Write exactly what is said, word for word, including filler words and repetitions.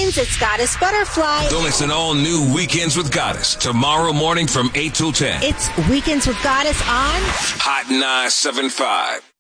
mornings, it's Goddess Butterfly. Don't listen to all new Weekends with Goddess tomorrow morning from eight till ten. It's Weekends with Goddess on Hot nine seven five.